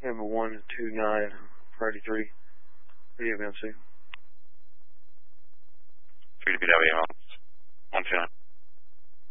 Number 129, priority 3, video VNC. 3 to BW, 129.